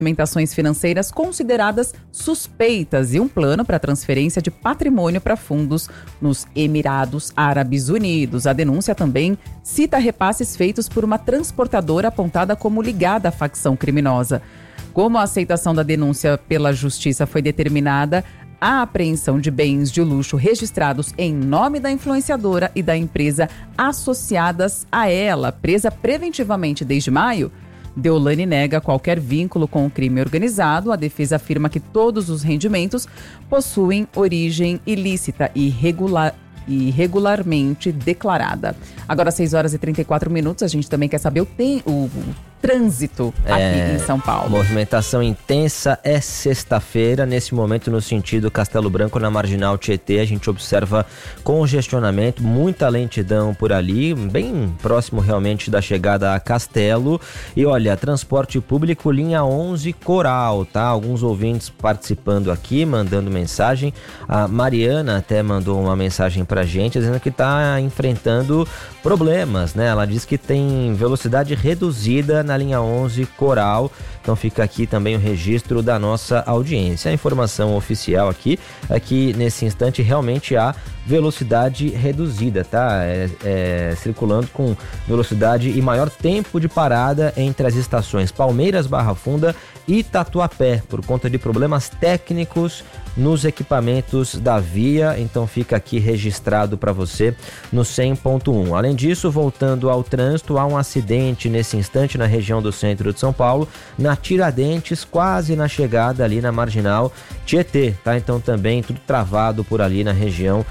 movimentações financeiras consideradas suspeitas e um plano para transferência de patrimônio para fundos nos Emirados Árabes Unidos. A denúncia também cita repasses feitos por uma transportadora apontada como ligada à facção criminosa. Como a aceitação da denúncia pela Justiça foi determinada, a apreensão de bens de luxo registrados em nome da influenciadora e da empresa associadas a ela, presa preventivamente desde maio. Deolane nega qualquer vínculo com o crime organizado. A defesa afirma que todos os rendimentos possuem origem ilícita e regularmente declarada. Agora, 6h34, a gente também quer saber o trânsito aqui em São Paulo. Movimentação intensa é sexta-feira. Nesse momento, no sentido Castelo Branco, na Marginal Tietê, a gente observa congestionamento, muita lentidão por ali, bem próximo realmente da chegada a Castelo. E olha, transporte público, linha 11 Coral, tá? Alguns ouvintes participando aqui, mandando mensagem. A Mariana até mandou uma mensagem pra gente, dizendo que tá enfrentando problemas, né? Ela diz que tem velocidade reduzida na linha 11 Coral. Então fica aqui também o registro da nossa audiência. A informação oficial aqui é que nesse instante realmente há velocidade reduzida, tá? Circulando com velocidade e maior tempo de parada entre as estações Palmeiras, Barra Funda e Tatuapé, por conta de problemas técnicos nos equipamentos da via. Então fica aqui registrado para você no 100.1. Além disso, voltando ao trânsito, há um acidente nesse instante na região do centro de São Paulo, na Tiradentes, quase na chegada ali na Marginal Tietê, tá? Então também tudo travado por ali na região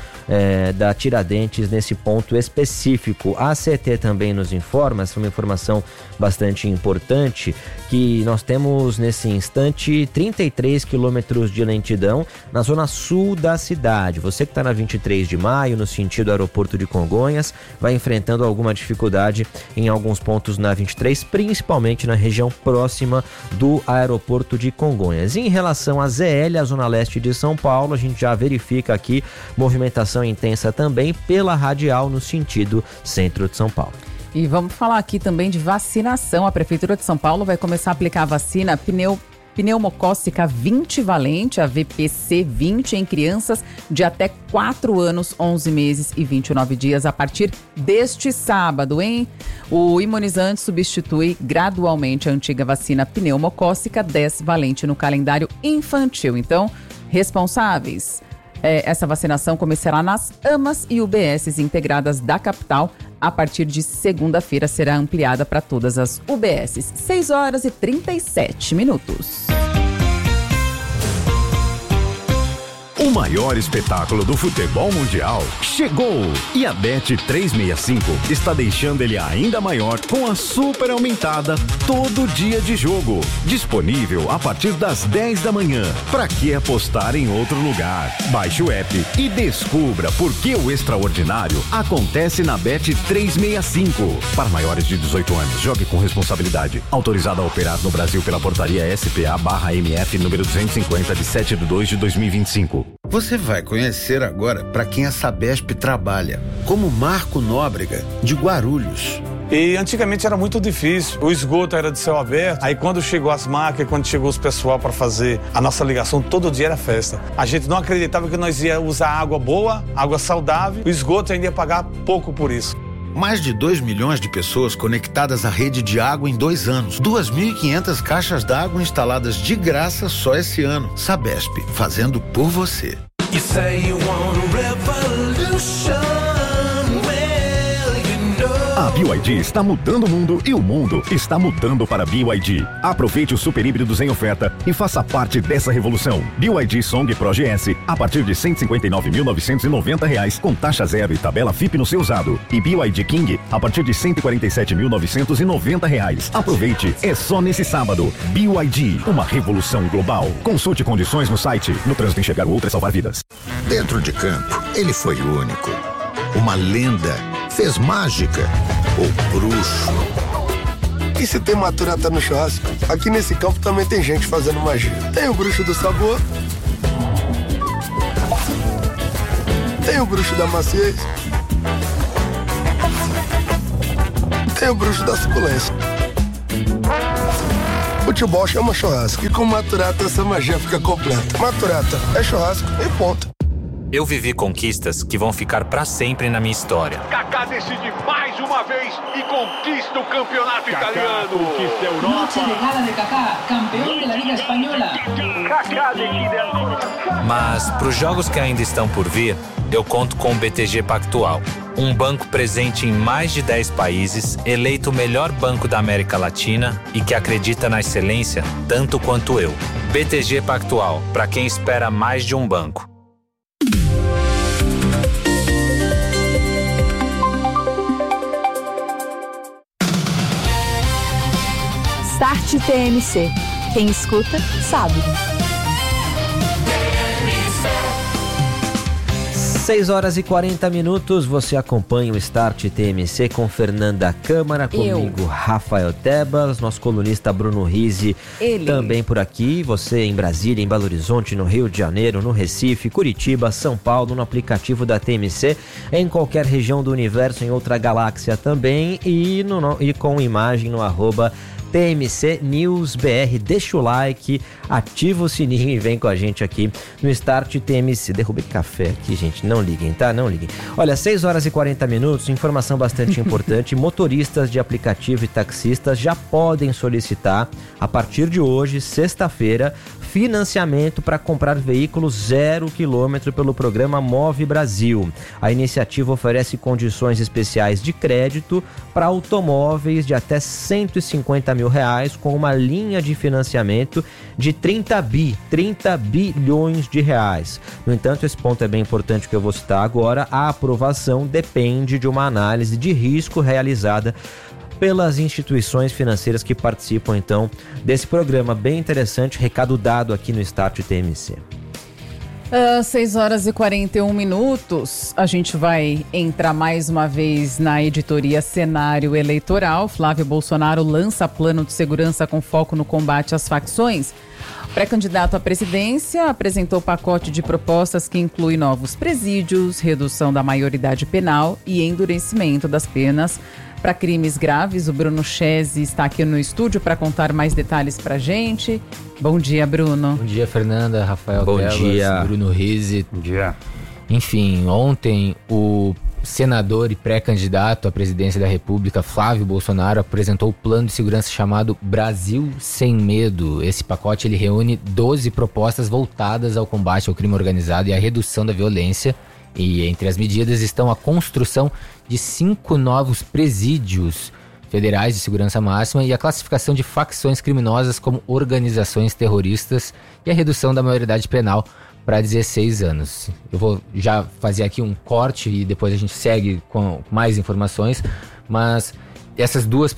da Tiradentes, nesse ponto específico. A CT também nos informa, essa é uma informação bastante importante, que nós temos nesse instante 33 quilômetros de lentidão na zona sul da cidade. Você que está na 23 de maio, no sentido aeroporto de Congonhas, vai enfrentando alguma dificuldade em alguns pontos na 23, principalmente na região próxima do aeroporto de Congonhas. Em relação à ZL, a zona leste de São Paulo, a gente já verifica aqui movimentação intensa também pela radial no sentido centro de São Paulo. E vamos falar aqui também de vacinação. A Prefeitura de São Paulo vai começar a aplicar a vacina pneumocócica 20 valente, a VPC 20, em crianças de até 4 anos, 11 meses e 29 dias, a partir deste sábado, hein? O imunizante substitui gradualmente a antiga vacina pneumocócica 10 valente no calendário infantil. Então, responsáveis, essa vacinação começará nas AMAs e UBSs integradas da capital. A partir de segunda-feira será ampliada para todas as UBSs. 6h37. O maior espetáculo do futebol mundial chegou! E a Bet365 está deixando ele ainda maior com a super aumentada todo dia de jogo. Disponível a partir das 10 da manhã. Pra que apostar em outro lugar? Baixe o app e descubra por que o extraordinário acontece na Bet365. Para maiores de 18 anos, jogue com responsabilidade. Autorizado a operar no Brasil pela portaria SPA/MF número 250 de 7/2/2025. Você vai conhecer agora para quem a Sabesp trabalha, como Marco Nóbrega, de Guarulhos. E antigamente era muito difícil, o esgoto era de céu aberto, aí quando chegou as máquinas, quando chegou os pessoal para fazer a nossa ligação, todo dia era festa. A gente não acreditava que nós ia usar água boa, água saudável, o esgoto ainda ia pagar pouco por isso. Mais de 2 milhões de pessoas conectadas à rede de água em 2 anos. 2.500 caixas d'água instaladas de graça só esse ano. Sabesp, fazendo por você. You say you want a revolution. A BYD está mudando o mundo e o mundo está mudando para a BYD. Aproveite os super híbridos em oferta e faça parte dessa revolução. BYD Song Pro GS a partir de R$ 159.990 com taxa zero e tabela FIP no seu usado. E BYD King a partir de R$ 147.990. Aproveite, é só nesse sábado. BYD, uma revolução global. Consulte condições no site. No trânsito, enxergar o outro é salvar vidas. Dentro de campo, ele foi único. Uma lenda. Fez mágica ou bruxo. E se tem maturata no churrasco, aqui nesse campo também tem gente fazendo magia. Tem o bruxo do sabor, tem o bruxo da maciez, tem o bruxo da suculência. O futebol chama churrasco. E com Maturata essa magia fica completa. Maturata é churrasco e ponto. Eu vivi conquistas que vão ficar pra sempre na minha história. Kaká decide mais uma vez e conquista o campeonato italiano. Conquista a Europa. Noche de gala de Kaká, campeão da Liga Espanhola. Kaká decide agora. Mas pros jogos que ainda estão por vir, eu conto com o BTG Pactual. Um banco presente em mais de 10 países, eleito o melhor banco da América Latina e que acredita na excelência tanto quanto eu. BTG Pactual, para quem espera mais de um banco. Start TMC. Quem escuta, sabe. 6h40, você acompanha o Start TMC com Fernanda Câmara, comigo Rafael Tebas, nosso colunista Bruno Rizzi também por aqui, você em Brasília, em Belo Horizonte, no Rio de Janeiro, no Recife, Curitiba, São Paulo, no aplicativo da TMC, em qualquer região do universo, em outra galáxia também e com imagem no @TMC News BR. Deixa o like, ativa o sininho e vem com a gente aqui no Start TMC. Derrubei café aqui, gente, não liguem, tá? Não liguem. Olha, 6h40, informação bastante importante. Motoristas de aplicativo e taxistas já podem solicitar, a partir de hoje, sexta-feira, financiamento para comprar veículos 0 km pelo programa Move Brasil. A iniciativa oferece condições especiais de crédito para automóveis de até R$150 mil, com uma linha de financiamento de 30 bilhões de reais. No entanto, esse ponto é bem importante que eu vou citar agora. A aprovação depende de uma análise de risco realizada pelas instituições financeiras que participam, então, desse programa. Bem interessante, recado dado aqui no Start TMC. 6h41, a gente vai entrar mais uma vez na editoria Cenário Eleitoral. Flávio Bolsonaro lança plano de segurança com foco no combate às facções. O pré-candidato à presidência apresentou pacote de propostas que inclui novos presídios, redução da maioridade penal e endurecimento das penas para crimes graves. O Bruno Chesi está aqui no estúdio para contar mais detalhes para a gente. Bom dia, Bruno. Bom dia, Fernanda, Rafael Bom Tebas, dia. Bruno Rizzi. Bom dia. Enfim, ontem o senador e pré-candidato à presidência da República, Flávio Bolsonaro, apresentou o plano de segurança chamado Brasil Sem Medo. Esse pacote ele reúne 12 propostas voltadas ao combate ao crime organizado e à redução da violência. E entre as medidas estão a construção de 5 novos presídios federais de segurança máxima e a classificação de facções criminosas como organizações terroristas e a redução da maioridade penal para 16 anos. Eu vou já fazer aqui um corte e depois a gente segue com mais informações, mas esses dois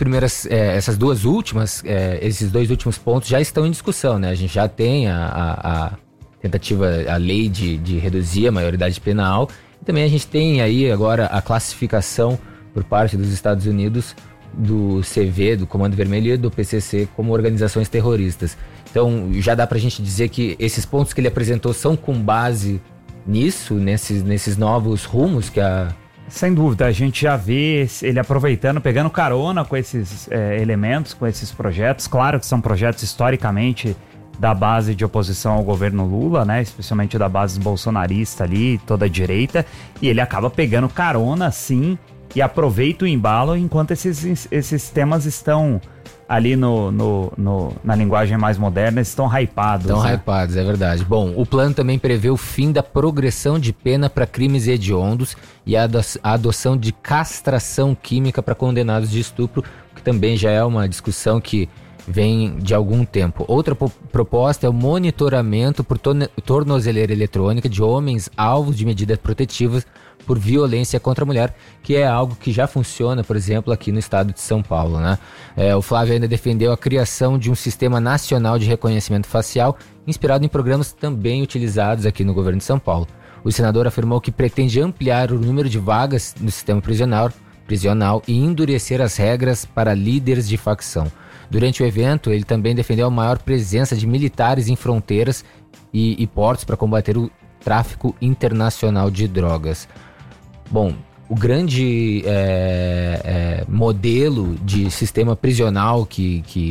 últimos pontos já estão em discussão, né? A gente já tem a tentativa, a lei de reduzir a maioridade penal. E também a gente tem aí agora a classificação por parte dos Estados Unidos do CV, do Comando Vermelho e do PCC como organizações terroristas. Então já dá pra gente dizer que esses pontos que ele apresentou são com base nisso, nesses novos rumos que a... Sem dúvida, a gente já vê ele aproveitando, pegando carona com esses elementos, com esses projetos. Claro que são projetos historicamente da base de oposição ao governo Lula, né? Especialmente da base bolsonarista ali, toda a direita. E ele acaba pegando carona, sim, e aproveita o embalo enquanto esses temas estão ali na linguagem mais moderna, estão hypados. Estão hypados, é verdade. Bom, o plano também prevê o fim da progressão de pena para crimes hediondos e a adoção de castração química para condenados de estupro, que também já é uma discussão que vem de algum tempo. Outra proposta é o monitoramento por tornozeleira eletrônica de homens alvos de medidas protetivas por violência contra a mulher, que é algo que já funciona, por exemplo, aqui no estado de São Paulo, né? O Flávio ainda defendeu a criação de um sistema nacional de reconhecimento facial, inspirado em programas também utilizados aqui no governo de São Paulo. O senador afirmou que pretende ampliar o número de vagas no sistema prisional e endurecer as regras para líderes de facção. Durante o evento, ele também defendeu a maior presença de militares em fronteiras e portos para combater o tráfico internacional de drogas. Bom, o grande modelo de sistema prisional que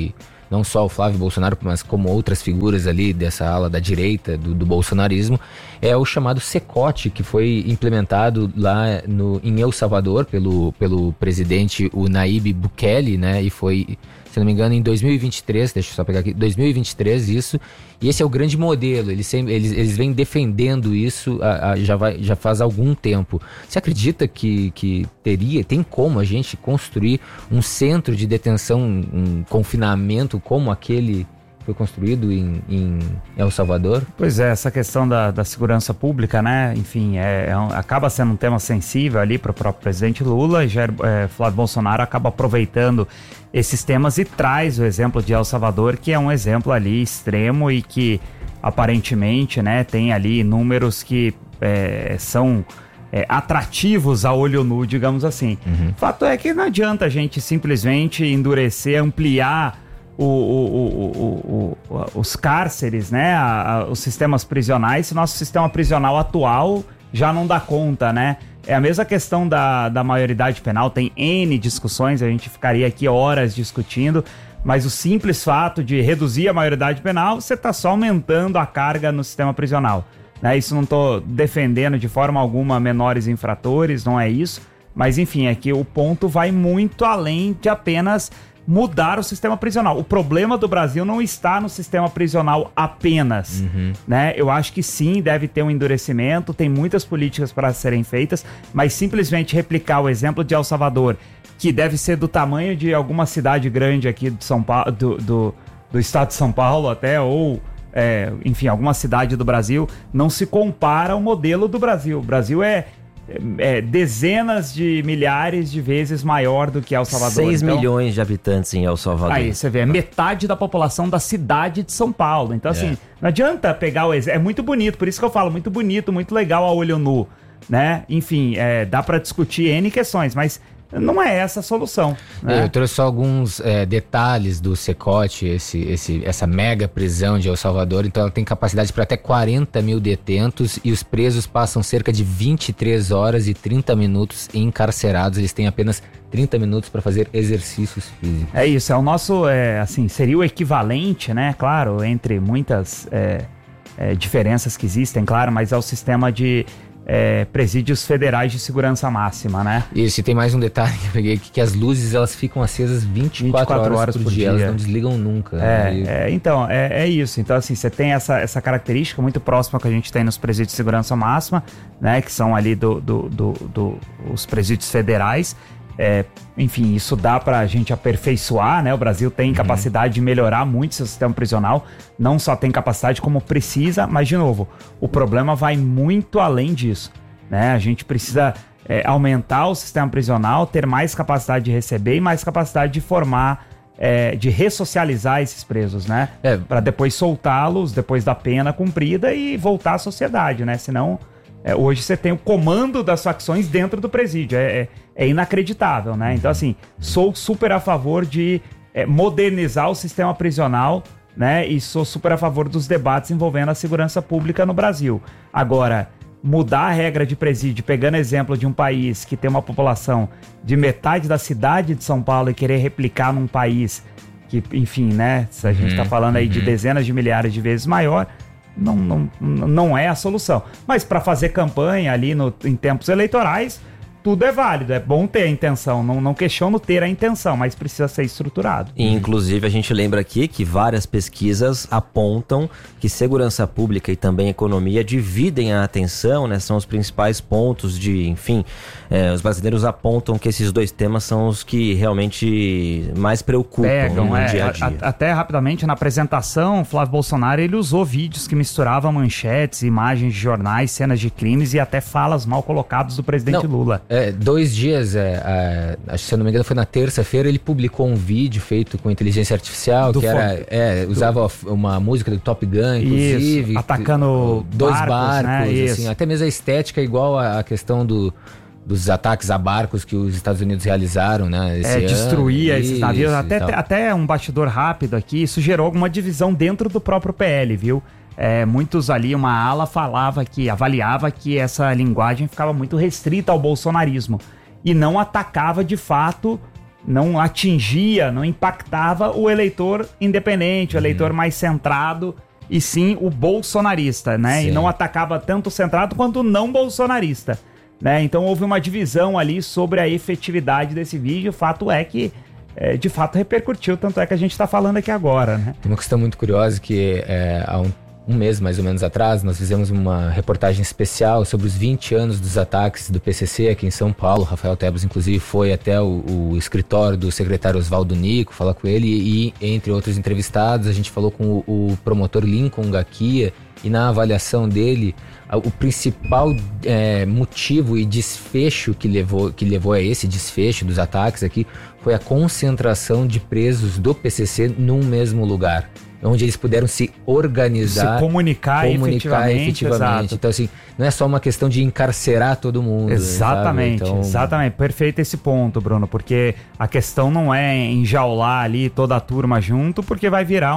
não só o Flávio Bolsonaro, mas como outras figuras ali dessa ala da direita do bolsonarismo, é o chamado Secote, que foi implementado lá em El Salvador pelo presidente o Nayib Bukele, né? E foi, se não me engano, em 2023, deixa eu só pegar aqui, 2023 isso, e esse é o grande modelo, eles vêm defendendo isso já faz algum tempo. Você acredita que tem como a gente construir um centro de detenção, um confinamento como aquele que foi construído em El Salvador? Pois é, essa questão da segurança pública, né, enfim, acaba sendo um tema sensível ali para o próprio presidente Lula, e Flávio Bolsonaro acaba aproveitando esses temas e traz o exemplo de El Salvador, que é um exemplo ali extremo e que aparentemente, né, tem ali números que são atrativos a olho nu, digamos assim. O fato é que não adianta a gente simplesmente endurecer, ampliar os cárceres, né, os sistemas prisionais, se nosso sistema prisional atual já não dá conta, né? É a mesma questão da maioridade penal, tem N discussões, a gente ficaria aqui horas discutindo, mas o simples fato de reduzir a maioridade penal, você está só aumentando a carga no sistema prisional, né? Isso não estou defendendo de forma alguma menores infratores, não é isso, mas enfim, é que o ponto vai muito além de apenas mudar o sistema prisional. O problema do Brasil não está no sistema prisional apenas, né? Eu acho que sim, deve ter um endurecimento, tem muitas políticas para serem feitas, mas simplesmente replicar o exemplo de El Salvador, que deve ser do tamanho de alguma cidade grande aqui de São Paulo, do estado de São Paulo até, ou enfim, alguma cidade do Brasil, não se compara ao modelo do Brasil. O Brasil é dezenas de milhares de vezes maior do que El Salvador. 6 milhões de habitantes em El Salvador. Aí você vê, é metade da população da cidade de São Paulo. Então assim, não adianta pegar o exemplo. É muito bonito, por isso que eu falo, muito bonito, muito legal a olho nu, né? Enfim, dá pra discutir N questões, mas não é essa a solução, né? Eu trouxe só alguns detalhes do Secote, essa mega prisão de El Salvador. Então ela tem capacidade para até 40 mil detentos e os presos passam cerca de 23 horas e 30 minutos encarcerados. Eles têm apenas 30 minutos para fazer exercícios físicos. É isso, é o nosso, assim, seria o equivalente, né, claro, entre muitas diferenças que existem, claro, mas é o sistema de presídios federais de segurança máxima, né? Isso, e tem mais um detalhe que eu peguei aqui, que as luzes elas ficam acesas 24 horas por dia, elas não desligam nunca. Então, é isso. Então, assim, você tem essa característica muito próxima que a gente tem nos presídios de segurança máxima, né? Que são ali os presídios federais. Enfim, isso dá pra gente aperfeiçoar, né? O Brasil tem capacidade de melhorar muito seu sistema prisional, não só tem capacidade como precisa, mas de novo, o problema vai muito além disso, né? A gente precisa aumentar o sistema prisional, ter mais capacidade de receber e mais capacidade de formar, de ressocializar esses presos, né? Pra depois soltá-los, depois da pena cumprida e voltar à sociedade, né? Senão, hoje você tem o comando das facções dentro do presídio, é inacreditável, né? Então, assim, sou super a favor de modernizar o sistema prisional, né? E sou super a favor dos debates envolvendo a segurança pública no Brasil. Agora, mudar a regra de presídio, pegando exemplo de um país que tem uma população de metade da cidade de São Paulo e querer replicar num país que, enfim, né? Se a gente tá falando aí de dezenas de milhares de vezes maior, não é a solução. Mas para fazer campanha ali em tempos eleitorais, tudo é válido, é bom ter a intenção, não questiono ter a intenção, mas precisa ser estruturado. E, inclusive, a gente lembra aqui que várias pesquisas apontam que segurança pública e também economia dividem a atenção, né? São os principais pontos enfim, os brasileiros apontam que esses dois temas são os que realmente mais preocupam no dia a dia. Até rapidamente, na apresentação, Flávio Bolsonaro, ele usou vídeos que misturavam manchetes, imagens de jornais, cenas de crimes e até falas mal colocadas do presidente Lula. 2 dias, acho que se eu não me engano foi na terça-feira, ele publicou um vídeo feito com inteligência artificial, usava uma música do Top Gun, inclusive. Isso, atacando 2 barcos, né? assim, até mesmo a estética é igual à questão dos ataques a barcos que os Estados Unidos realizaram, né? Destruía esses navios. Até um bastidor rápido aqui, isso gerou alguma divisão dentro do próprio PL, viu? Muitos ali, uma ala avaliava que essa linguagem ficava muito restrita ao bolsonarismo e não atacava de fato não atingia, não impactava o eleitor independente, o eleitor mais centrado, e sim o bolsonarista, né? Sim. E não atacava tanto o centrado quanto o não bolsonarista, né? Então houve uma divisão ali sobre a efetividade desse vídeo. O fato é que, de fato, repercutiu, tanto é que a gente está falando aqui agora, né? Tem uma questão muito curiosa que há um mês mais ou menos atrás, nós fizemos uma reportagem especial sobre os 20 anos dos ataques do PCC aqui em São Paulo. Rafael Tebas, inclusive, foi até o escritório do secretário Oswaldo Nico falar com ele e, entre outros entrevistados, a gente falou com o promotor Lincoln Gaquia, e na avaliação dele, o principal motivo e desfecho que levou a esse desfecho dos ataques aqui foi a concentração de presos do PCC num mesmo lugar, onde eles puderam se organizar, se comunicar efetivamente. Exato. Então, assim, não é só uma questão de encarcerar todo mundo. Exatamente, então... exatamente. Perfeito esse ponto, Bruno, porque a questão não é enjaular ali toda a turma junto, porque vai virar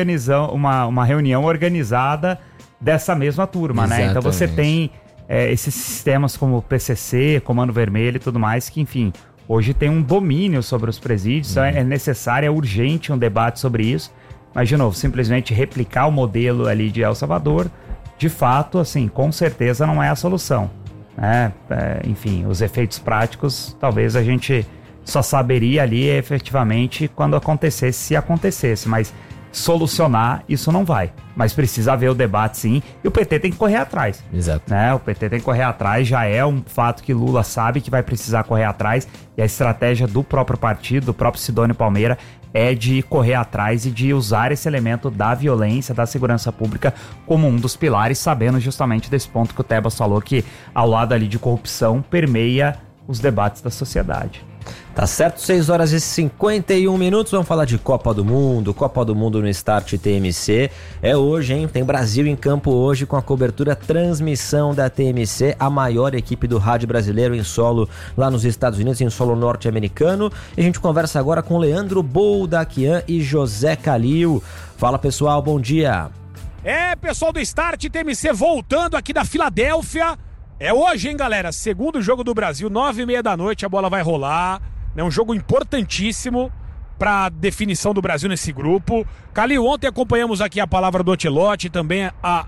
uma reunião organizada dessa mesma turma, né? Então você tem esses sistemas como o PCC, Comando Vermelho e tudo mais, que, enfim, hoje tem um domínio sobre os presídios. É necessário, é urgente um debate sobre isso. Mas, de novo, simplesmente replicar o modelo ali de El Salvador, de fato, assim, com certeza não é a solução, né? Enfim, os efeitos práticos, talvez a gente só saberia ali efetivamente quando acontecesse, se acontecesse, mas solucionar isso não vai. Mas precisa haver o debate, sim, e o PT tem que correr atrás. Exato. Né? O PT tem que correr atrás, já é um fato que Lula sabe que vai precisar correr atrás, e a estratégia do próprio partido, do próprio Sidônio Palmeira, é de correr atrás e de usar esse elemento da violência, da segurança pública como um dos pilares, sabendo justamente desse ponto que o Tebas falou, que ao lado ali de corrupção permeia os debates da sociedade. Tá certo, 6 horas e 51 minutos, vamos falar de Copa do Mundo no Start TMC. É hoje, hein? Tem Brasil em campo hoje com a cobertura, transmissão da TMC, a maior equipe do rádio brasileiro em solo lá nos Estados Unidos, em solo norte-americano. E a gente conversa agora com Leandro Boldaquian e José Calil. Fala, pessoal, bom dia. Pessoal do Start TMC voltando aqui da Filadélfia. É hoje, hein, galera? Segundo jogo do Brasil, 9h30 da noite, a bola vai rolar. É um jogo importantíssimo para a definição do Brasil nesse grupo. Calil, ontem acompanhamos aqui a palavra do Ancelotti, também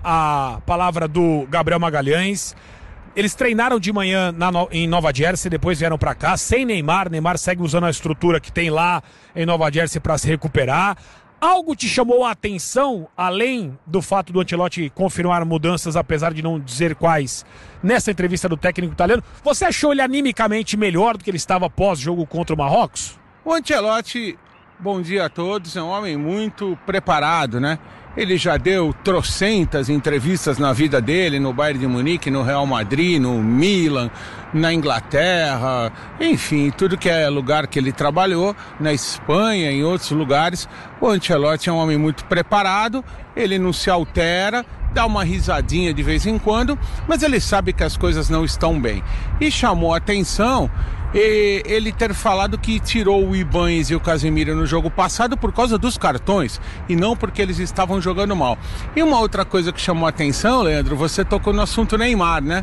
a palavra do Gabriel Magalhães. Eles treinaram de manhã em Nova Jersey, depois vieram para cá, sem Neymar. Neymar segue usando a estrutura que tem lá em Nova Jersey para se recuperar. Algo te chamou a atenção, além do fato do Ancelotti confirmar mudanças, apesar de não dizer quais, nessa entrevista do técnico italiano? Você achou ele animicamente melhor do que ele estava pós-jogo contra o Marrocos? O Ancelotti, bom dia a todos, é um homem muito preparado, né? Ele já deu trocentas entrevistas na vida dele, no Bayern de Munique, no Real Madrid, no Milan, na Inglaterra, enfim, tudo que é lugar que ele trabalhou, na Espanha, em outros lugares. O Ancelotti é um homem muito preparado, ele não se altera, dá uma risadinha de vez em quando, mas ele sabe que as coisas não estão bem. E chamou a atenção ele ter falado que tirou o Ibañez e o Casemiro no jogo passado por causa dos cartões e não porque eles estavam jogando mal. E uma outra coisa que chamou a atenção, Leandro, você tocou no assunto Neymar, né?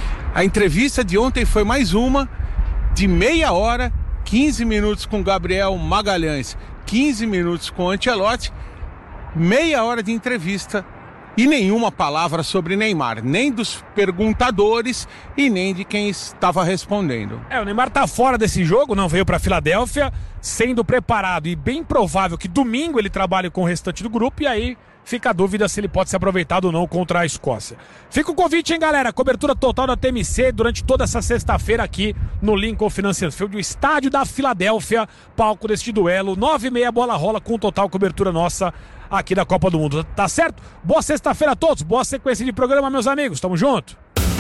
A entrevista de ontem foi mais uma de meia hora, 15 minutos com Gabriel Magalhães, 15 minutos com Ancelotti, meia hora de entrevista e nenhuma palavra sobre Neymar, nem dos perguntadores e nem de quem estava respondendo. O Neymar tá fora desse jogo, não veio para Filadélfia, sendo preparado, e bem provável que domingo ele trabalhe com o restante do grupo, e aí fica a dúvida se ele pode ser aproveitado ou não contra a Escócia. Fica o convite, hein, galera? Cobertura total da TMC durante toda essa sexta-feira aqui no Lincoln Financial Field, o estádio da Filadélfia, palco deste duelo. 9h30, bola rola com total cobertura nossa aqui da Copa do Mundo. Tá certo? Boa sexta-feira a todos, boa sequência de programa, meus amigos. Tamo junto.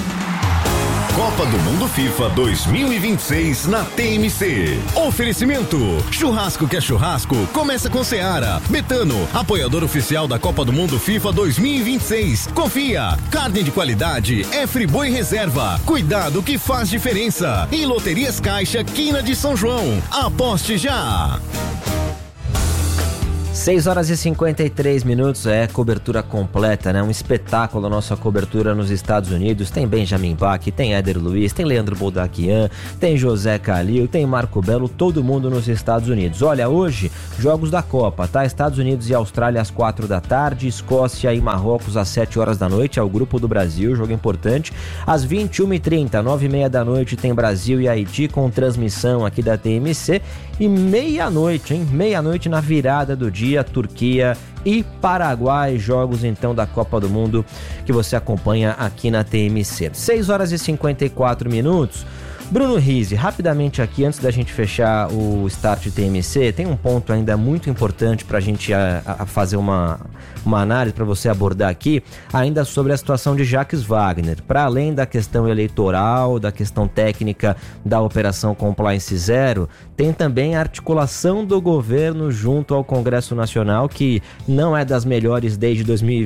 Copa do Mundo FIFA 2026 na TMC. Oferecimento: churrasco que é churrasco, começa com Seara. Betano, apoiador oficial da Copa do Mundo FIFA 2026. Confia, carne de qualidade é Friboi Reserva. Cuidado que faz diferença. E Loterias Caixa, Quina de São João. Aposte já. 6h53, cobertura completa, né? Um espetáculo a nossa cobertura nos Estados Unidos. Tem Benjamin Bach, tem Éder Luiz, tem Leandro Boldaquian, tem José Calil, tem Marco Belo, todo mundo nos Estados Unidos. Olha, hoje, jogos da Copa, tá? Estados Unidos e Austrália às 4 da tarde, Escócia e Marrocos às 7 horas da noite, é o grupo do Brasil, jogo importante. Às 21h30, 9h30 da noite, tem Brasil e Haiti com transmissão aqui da TMC. E meia-noite, meia-noite na virada do dia, Turquia e Paraguai, jogos então da Copa do Mundo que você acompanha aqui na TMC. 6h54. Bruno Rizzi, rapidamente aqui, antes da gente fechar o Start TMC, tem um ponto ainda muito importante para a gente fazer uma análise, para você abordar aqui, ainda sobre a situação de Jacques Wagner. Para além da questão eleitoral, da questão técnica da Operação Compliance Zero, tem também a articulação do governo junto ao Congresso Nacional, que não é das melhores desde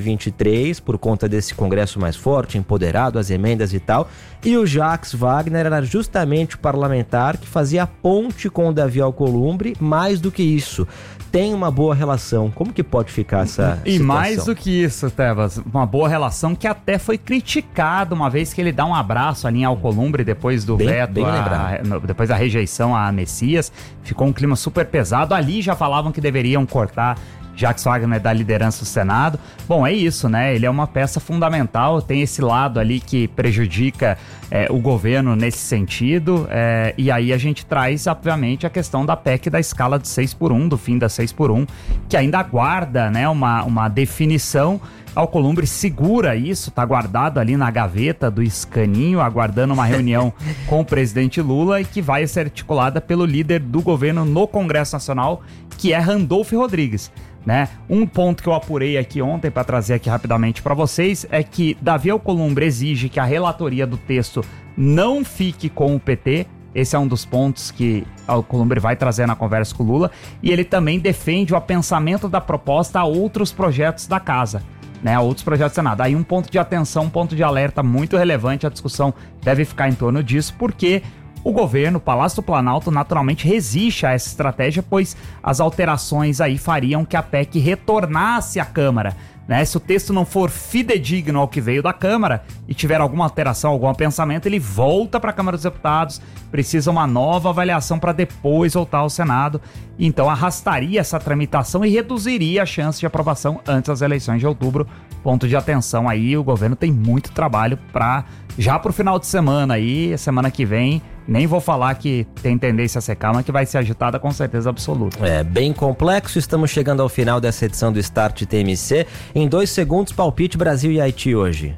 2023, por conta desse Congresso mais forte, empoderado, as emendas e tal. E o Jacques Wagner era justamente o parlamentar que fazia ponte com o Davi Alcolumbre. Mais do que isso, tem uma boa relação. Como que pode ficar essa situação? E mais do que isso, Tebas, uma boa relação que até foi criticada uma vez que ele dá um abraço ali em Alcolumbre depois do veto, depois da rejeição a Messias. Ficou um clima super pesado. Ali já falavam que deveriam cortar Jacques Wagner da liderança do Senado. Bom, é isso, né? Ele é uma peça fundamental, tem esse lado ali que prejudica o governo nesse sentido, e aí a gente traz, obviamente, a questão da PEC da escala de 6x1, do fim da 6x1, que ainda aguarda, né, uma definição. Alcolumbre segura isso, tá guardado ali na gaveta do escaninho, aguardando uma reunião com o presidente Lula, e que vai ser articulada pelo líder do governo no Congresso Nacional, que é Randolph Rodrigues. Né? Um ponto que eu apurei aqui ontem para trazer aqui rapidamente para vocês é que Davi Alcolumbre exige que a relatoria do texto não fique com o PT. Esse é um dos pontos que Alcolumbre vai trazer na conversa com o Lula, e ele também defende o apensamento da proposta a outros projetos da casa, né, a outros projetos do Senado. Aí um ponto de atenção, um ponto de alerta muito relevante, a discussão deve ficar em torno disso, porque o governo, o Palácio do Planalto, naturalmente resiste a essa estratégia, pois as alterações aí fariam que a PEC retornasse à Câmara, né? Se o texto não for fidedigno ao que veio da Câmara e tiver alguma alteração, algum pensamento, ele volta para a Câmara dos Deputados, precisa uma nova avaliação para depois voltar ao Senado. Então arrastaria essa tramitação e reduziria a chance de aprovação antes das eleições de outubro. Ponto de atenção aí, o governo tem muito trabalho já pro final de semana aí, semana que vem. Nem vou falar que tem tendência a ser calma, que vai ser agitada com certeza absoluta. É bem complexo, estamos chegando ao final dessa edição do Start TMC. Em 2 segundos, palpite Brasil e Haiti hoje.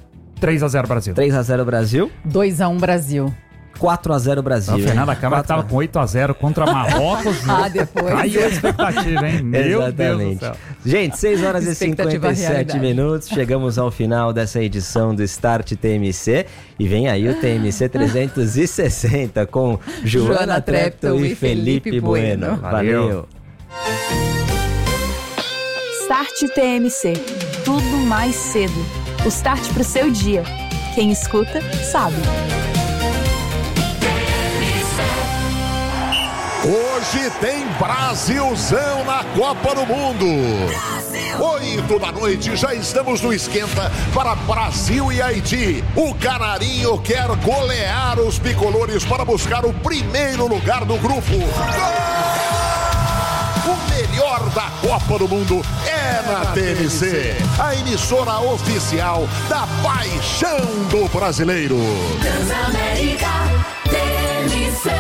3x0 Brasil. 3x0 Brasil. 2x1 Brasil. 4x0 Brasil. A Fernanda Câmara estava com 8x0 contra Marrocos. Depois. Aí a expectativa, hein? Meu Deus do céu. Gente, 6h57. Chegamos ao final dessa edição do Start TMC. E vem aí o TMC 360 com Joana Treptow e Felipe Bueno. Valeu. Start TMC. Tudo mais cedo. O start pro seu dia. Quem escuta, sabe. Hoje tem Brasilzão na Copa do Mundo. 8 da noite, já estamos no esquenta para Brasil e Haiti. O Canarinho quer golear os bicolores para buscar o primeiro lugar do grupo. O melhor da Copa do Mundo é na TMC, a emissora oficial da paixão do brasileiro. Transamérica TMC.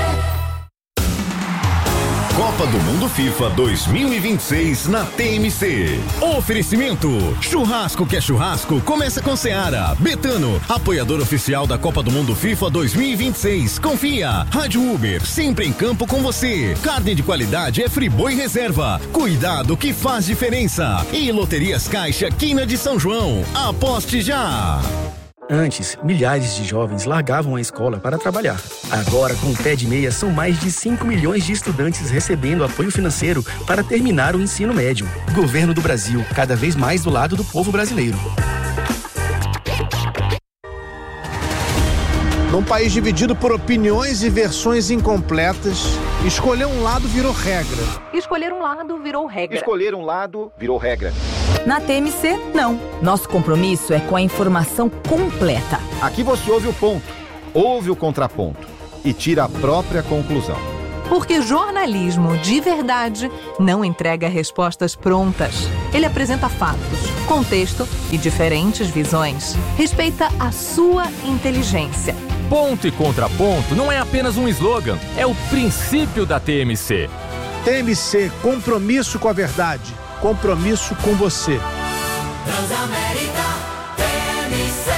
Copa do Mundo FIFA 2026 na TMC. Oferecimento: churrasco que é churrasco, começa com Seara. Betano, apoiador oficial da Copa do Mundo FIFA 2026. Confia. Rádio Uber, sempre em campo com você. Carne de qualidade é Friboi Reserva. Cuidado que faz diferença. E Loterias Caixa, Quina de São João. Aposte já. Antes, milhares de jovens largavam a escola para trabalhar. Agora, com o Pé de Meia, são mais de 5 milhões de estudantes recebendo apoio financeiro para terminar o ensino médio. Governo do Brasil, cada vez mais do lado do povo brasileiro. Num país dividido por opiniões e versões incompletas, escolher um lado virou regra. Escolher um lado virou regra. Escolher um lado virou regra. Na TMC, não. Nosso compromisso é com a informação completa. Aqui você ouve o ponto, ouve o contraponto e tira a própria conclusão. Porque jornalismo de verdade não entrega respostas prontas. Ele apresenta fatos, contexto e diferentes visões. Respeita a sua inteligência. Ponto e contraponto não é apenas um slogan, é o princípio da TMC. TMC, compromisso com a verdade, compromisso com você. Transamérica TMC.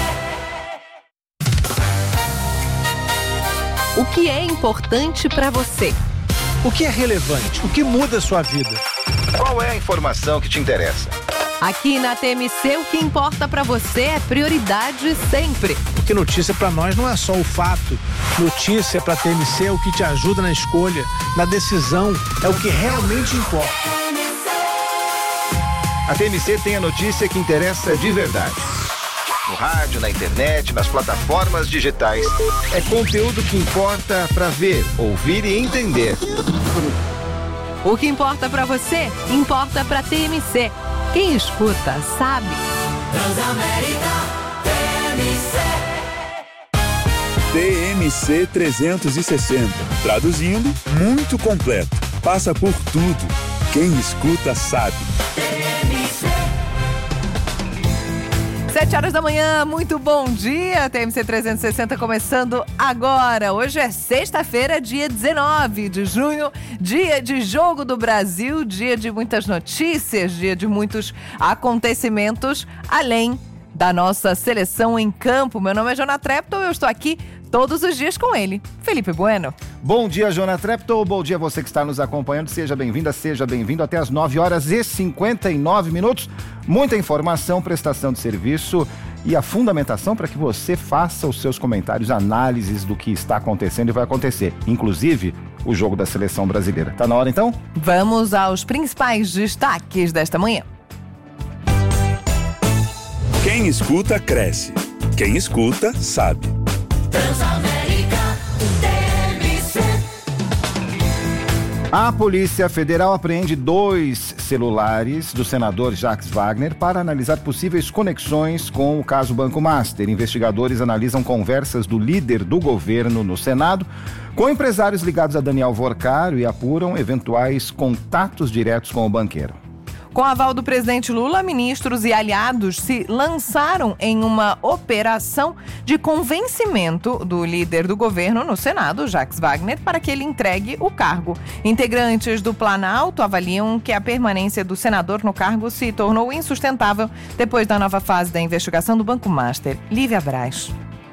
O que é importante para você? O que é relevante? O que muda a sua vida? Qual é a informação que te interessa? Aqui na TMC, o que importa para você é prioridade sempre. Porque notícia para nós não é só o fato. Notícia para TMC é o que te ajuda na escolha, na decisão, é o que realmente importa. A TMC tem a notícia que interessa de verdade. No rádio, na internet, nas plataformas digitais. É conteúdo que importa para ver, ouvir e entender. O que importa para você, importa para TMC. Quem escuta, sabe. Transamérica TMC. TMC 360. Traduzindo, muito completo. Passa por tudo. Quem escuta, sabe. 7 horas da manhã, muito bom dia, TMC 360 começando agora. Hoje é sexta-feira, dia 19 de junho, dia de Jogo do Brasil, dia de muitas notícias, dia de muitos acontecimentos, além da nossa seleção em campo. Meu nome é Jona Trepton e eu estou aqui todos os dias com ele, Felipe Bueno. Bom dia, Jona Trepton. Bom dia a você que está nos acompanhando. Seja bem-vinda, seja bem-vindo até as 9 horas e 59 minutos. Muita informação, prestação de serviço e a fundamentação para que você faça os seus comentários, análises do que está acontecendo e vai acontecer. Inclusive, o jogo da seleção brasileira. Tá na hora, então? Vamos aos principais destaques desta manhã. Quem escuta, cresce. Quem escuta, sabe. Transamérica TMC. A Polícia Federal apreende 2 celulares do senador Jacques Wagner para analisar possíveis conexões com o caso Banco Master. Investigadores analisam conversas do líder do governo no Senado com empresários ligados a Daniel Vorcaro e apuram eventuais contatos diretos com o banqueiro. Com o aval do presidente Lula, ministros e aliados se lançaram em uma operação de convencimento do líder do governo no Senado, Jacques Wagner, para que ele entregue o cargo. Integrantes do Planalto avaliam que a permanência do senador no cargo se tornou insustentável depois da nova fase da investigação do Banco Master. Lívia Braz.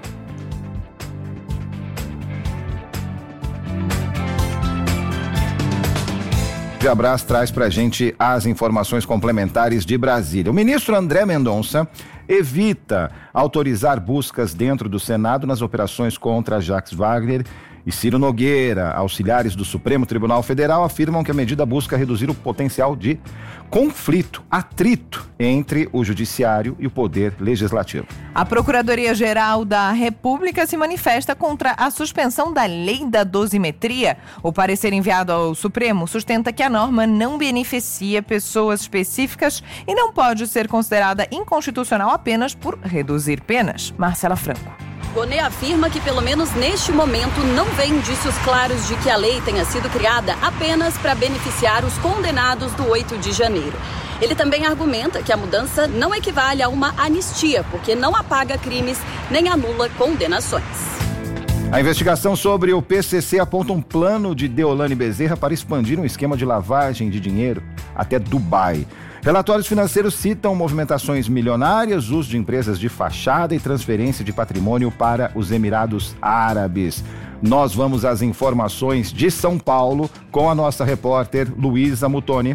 Abras traz pra gente as informações complementares de Brasília. O ministro André Mendonça evita autorizar buscas dentro do Senado nas operações contra Jacques Wagner e Ciro Nogueira. Auxiliares do Supremo Tribunal Federal afirmam que a medida busca reduzir o potencial de conflito, atrito entre o Judiciário e o Poder Legislativo. A Procuradoria-Geral da República se manifesta contra a suspensão da lei da dosimetria. O parecer enviado ao Supremo sustenta que a norma não beneficia pessoas específicas e não pode ser considerada inconstitucional apenas por reduzir penas. Marcela Franco. Bonet afirma que, pelo menos neste momento, não vê indícios claros de que a lei tenha sido criada apenas para beneficiar os condenados do 8 de janeiro. Ele também argumenta que a mudança não equivale a uma anistia, porque não apaga crimes nem anula condenações. A investigação sobre o PCC aponta um plano de Deolane Bezerra para expandir um esquema de lavagem de dinheiro até Dubai. Relatórios financeiros citam movimentações milionárias, uso de empresas de fachada e transferência de patrimônio para os Emirados Árabes. Nós vamos às informações de São Paulo com a nossa repórter Luísa Mutoni.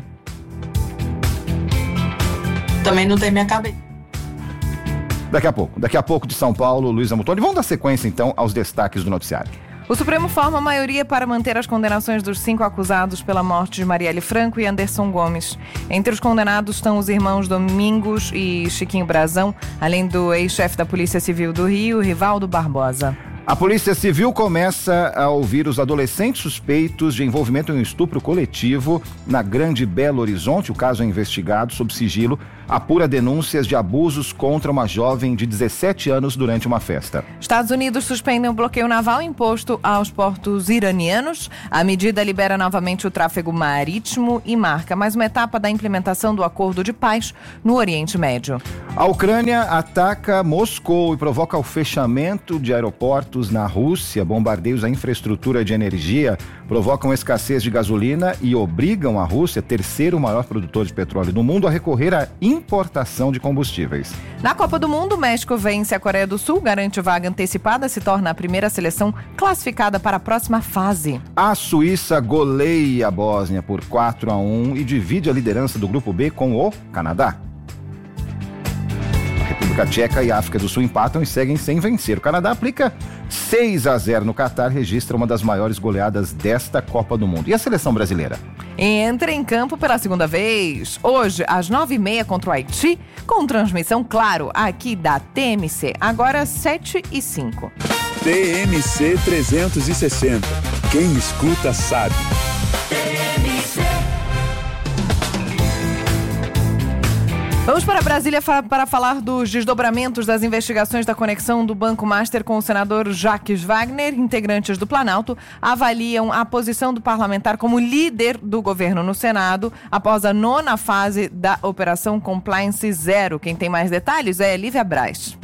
Também não tem minha cabeça. Daqui a pouco de São Paulo, Luísa Mutoni. Vamos dar sequência então aos destaques do noticiário. O Supremo forma a maioria para manter as condenações dos 5 acusados pela morte de Marielle Franco e Anderson Gomes. Entre os condenados estão os irmãos Domingos e Chiquinho Brazão, além do ex-chefe da Polícia Civil do Rio, Rivaldo Barbosa. A Polícia Civil começa a ouvir os adolescentes suspeitos de envolvimento em um estupro coletivo na Grande Belo Horizonte. O caso é investigado sob sigilo, apura denúncias de abusos contra uma jovem de 17 anos durante uma festa. Estados Unidos suspendem o bloqueio naval imposto aos portos iranianos. A medida libera novamente o tráfego marítimo e marca mais uma etapa da implementação do acordo de paz no Oriente Médio. A Ucrânia ataca Moscou e provoca o fechamento de aeroportos na Rússia. Bombardeios à infraestrutura de energia provocam escassez de gasolina e obrigam a Rússia, terceiro maior produtor de petróleo do mundo, a recorrer à importação de combustíveis. Na Copa do Mundo, o México vence a Coreia do Sul, garante vaga antecipada, se torna a primeira seleção classificada para a próxima fase. A Suíça goleia a Bósnia por 4-1 e divide a liderança do Grupo B com o Canadá. A República Tcheca e a África do Sul empatam e seguem sem vencer. O Canadá aplica 6-0 no Catar, registra uma das maiores goleadas desta Copa do Mundo. E a seleção brasileira? Entra em campo pela segunda vez, hoje às 9h30 contra o Haiti, com transmissão, claro, aqui da TMC, agora 7h05. TMC 360. Quem escuta sabe. Vamos para Brasília para falar dos desdobramentos das investigações da conexão do Banco Master com o senador Jacques Wagner. Integrantes do Planalto avaliam a posição do parlamentar como líder do governo no Senado após a 9ª fase da Operação Compliance Zero. Quem tem mais detalhes é Lívia Braz.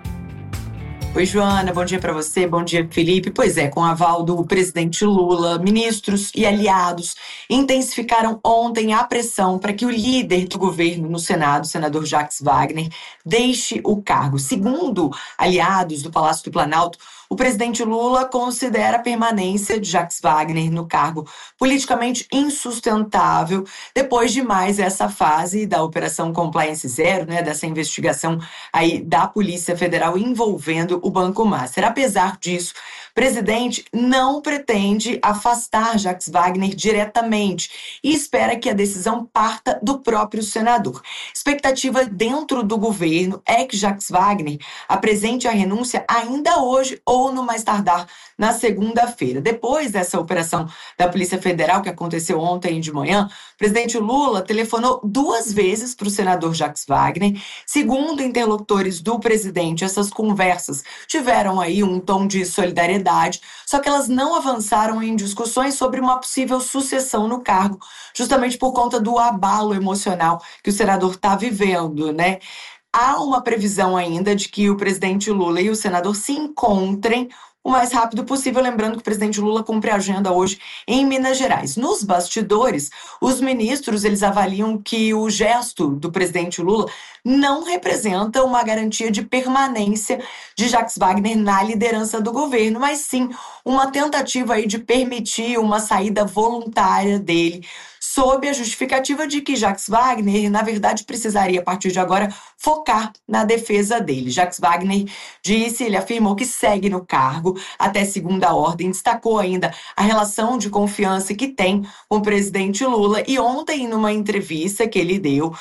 Oi, Joana, bom dia para você, bom dia, Felipe. Pois é, com o aval do presidente Lula, ministros e aliados intensificaram ontem a pressão para que o líder do governo no Senado, o senador Jacques Wagner, deixe o cargo. Segundo aliados do Palácio do Planalto, o presidente Lula considera a permanência de Jacques Wagner no cargo politicamente insustentável depois de mais essa fase da Operação Compliance Zero, né, dessa investigação aí da Polícia Federal envolvendo o Banco Master. Apesar disso, o presidente não pretende afastar Jacques Wagner diretamente e espera que a decisão parta do próprio senador. Expectativa dentro do governo é que Jacques Wagner apresente a renúncia ainda hoje ou no mais tardar na segunda-feira. Depois dessa operação da Polícia Federal que aconteceu ontem de manhã, o presidente Lula telefonou 2 vezes para o senador Jacques Wagner. Segundo interlocutores do presidente, essas conversas tiveram aí um tom de solidariedade, só que elas não avançaram em discussões sobre uma possível sucessão no cargo, justamente por conta do abalo emocional que o senador está vivendo, né? Há uma previsão ainda de que o presidente Lula e o senador se encontrem o mais rápido possível, lembrando que o presidente Lula cumpre a agenda hoje em Minas Gerais. Nos bastidores, os ministros eles avaliam que o gesto do presidente Lula não representa uma garantia de permanência de Jacques Wagner na liderança do governo, mas sim uma tentativa aí de permitir uma saída voluntária dele, sob a justificativa de que Jacques Wagner, na verdade, precisaria, a partir de agora, focar na defesa dele. Jacques Wagner ele afirmou que segue no cargo até segunda ordem, destacou ainda a relação de confiança que tem com o presidente Lula e ontem, numa entrevista que ele deu,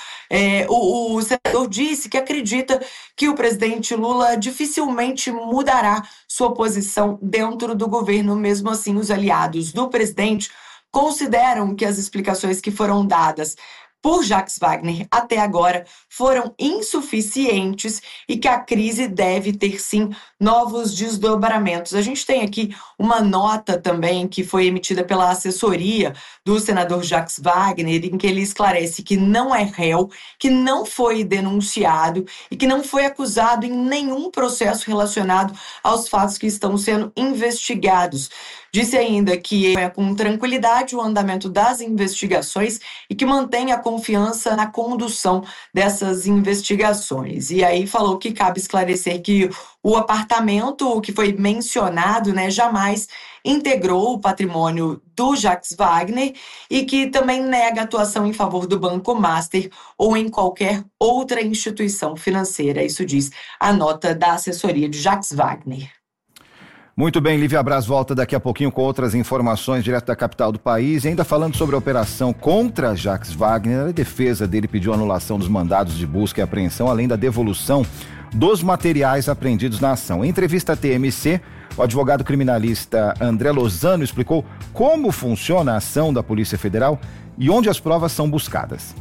o senador disse que acredita que o presidente Lula dificilmente mudará sua posição dentro do governo. Mesmo assim, os aliados do presidente consideram que as explicações que foram dadas por Jacques Wagner até agora foram insuficientes e que a crise deve ter, sim, novos desdobramentos. A gente tem aqui uma nota também que foi emitida pela assessoria do senador Jacques Wagner, em que ele esclarece que não é réu, que não foi denunciado e que não foi acusado em nenhum processo relacionado aos fatos que estão sendo investigados. Disse ainda que é com tranquilidade o andamento das investigações e que mantém a confiança na condução dessas investigações. E aí falou que cabe esclarecer que o apartamento que foi mencionado, né, jamais integrou o patrimônio do Jacques Wagner e que também nega atuação em favor do Banco Master ou em qualquer outra instituição financeira. Isso diz a nota da assessoria de Jacques Wagner. Muito bem, Lívia Braz volta daqui a pouquinho com outras informações direto da capital do país. E ainda falando sobre a operação contra Jacques Wagner, a defesa dele pediu anulação dos mandados de busca e apreensão, além da devolução dos materiais apreendidos na ação. Em entrevista à TMC, O advogado criminalista André Lozano explicou como funciona a ação da Polícia Federal e onde as provas são buscadas.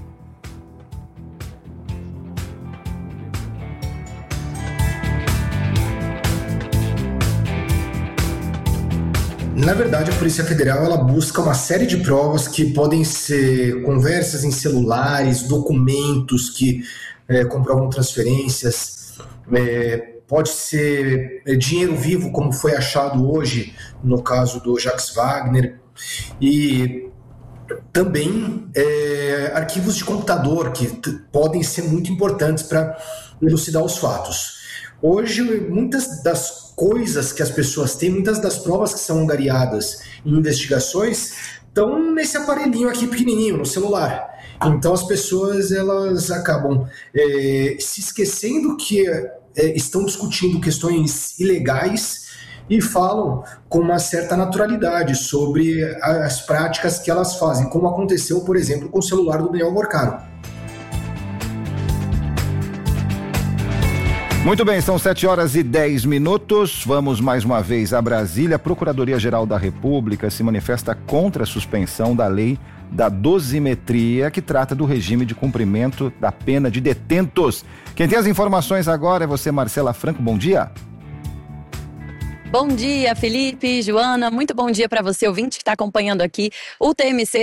Na verdade, a Polícia Federal ela busca uma série de provas que podem ser conversas em celulares, documentos que comprovam transferências, pode ser dinheiro vivo, como foi achado hoje no caso do Jacques Wagner, e também arquivos de computador que podem ser muito importantes para elucidar os fatos. Hoje, muitas das coisas que as pessoas têm, muitas das provas que são angariadas em investigações estão nesse aparelhinho aqui pequenininho, no celular. Então as pessoas elas acabam se esquecendo que estão discutindo questões ilegais e falam com uma certa naturalidade sobre as práticas que elas fazem, como aconteceu, por exemplo, com o celular do Daniel Morcaro. Muito bem, são 7h10. Vamos mais uma vez a Brasília. A Procuradoria-Geral da República se manifesta contra a suspensão da lei da dosimetria, que trata do regime de cumprimento da pena de detentos. Quem tem as informações agora é você, Marcela Franco. Bom dia. Bom dia, Felipe, Joana, muito bom dia para você, ouvinte que está acompanhando aqui o TMC